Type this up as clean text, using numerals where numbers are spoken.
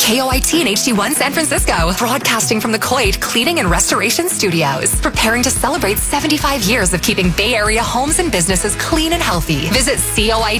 KOIT and HD1 San Francisco, broadcasting from the Coit Cleaning and Restoration Studios, preparing to celebrate 75 years of keeping Bay Area homes and businesses clean and healthy. Visit